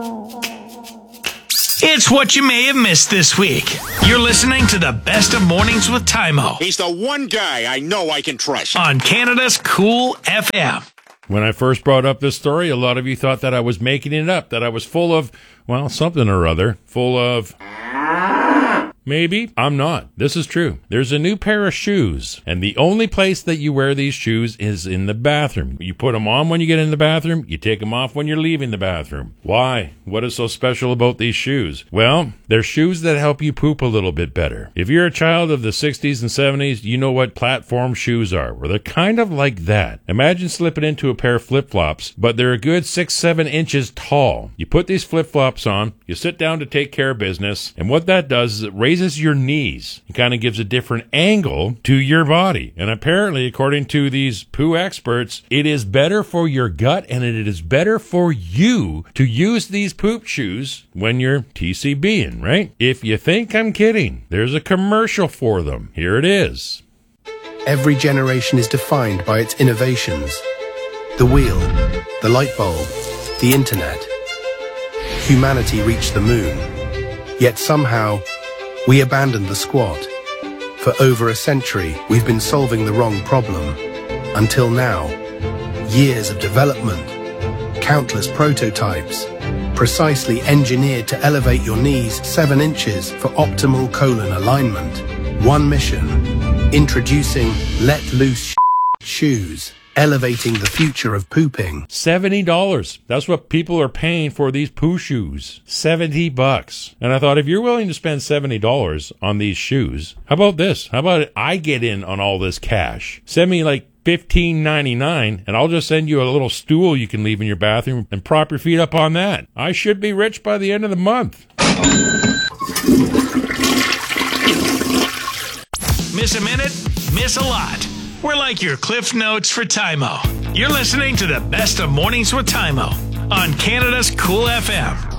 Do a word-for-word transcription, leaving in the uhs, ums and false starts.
It's what you may have missed this week. You're listening to the best of Mornings with Tymo. He's the one guy I know I can trust. On Canada's Cool F M. When I first brought up this story, a lot of you thought that I was making it up, that I was full of, well, something or other. Full of... Maybe. I'm not. This is true. There's a new pair of shoes, and the only place that you wear these shoes is in the bathroom. You put them on when you get in the bathroom, you take them off when you're leaving the bathroom. Why? What is so special about these shoes? Well, they're shoes that help you poop a little bit better. If you're a child of the sixties and seventies, you know what platform shoes are, where they're kind of like that. Imagine slipping into a pair of flip-flops, but they're a good six, seven inches tall. You put these flip-flops on, you sit down to take care of business, and what that does is it raises raises your knees. It kind of gives a different angle to your body. And apparently, according to these poo experts, it is better for your gut and it is better for you to use these poop shoes when you're T C Bing, right? If you think I'm kidding, there's a commercial for them. Here it is. Every generation is defined by its innovations. The wheel, the light bulb, the internet. Humanity reached the moon. Yet somehow, we abandoned the squat. For over a century, we've been solving the wrong problem. Until now, years of development, countless prototypes, precisely engineered to elevate your knees seven inches for optimal colon alignment. One mission, introducing Let Loose Shoes. Elevating the future of pooping. seventy dollars. That's what people are paying for these poo shoes. seventy bucks. And I thought, if you're willing to spend seventy dollars on these shoes, how about this? How about I get in on all this cash? Send me like fifteen ninety-nine, and I'll just send you a little stool you can leave in your bathroom and prop your feet up on that. I should be rich by the end of the month. Miss a minute? Miss a lot. We're like your Cliff Notes for Tymo. You're listening to the best of Mornings with Tymo on Canada's Cool F M.